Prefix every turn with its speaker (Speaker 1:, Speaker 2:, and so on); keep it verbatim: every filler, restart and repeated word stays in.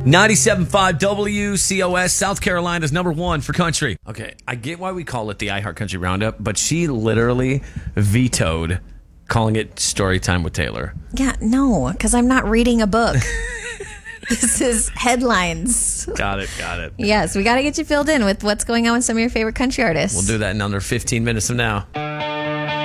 Speaker 1: ninety-seven point five W C O S, South Carolina's number one for country. Okay, I get why we call it the iHeart Country Roundup, but she literally vetoed calling it Story Time with Taylor.
Speaker 2: Yeah, no, because I'm not reading a book. This is headlines.
Speaker 1: Got it, got it.
Speaker 2: Yes, we got to get you filled in with what's going on with some of your favorite country artists.
Speaker 1: We'll do that in under fifteen minutes from now.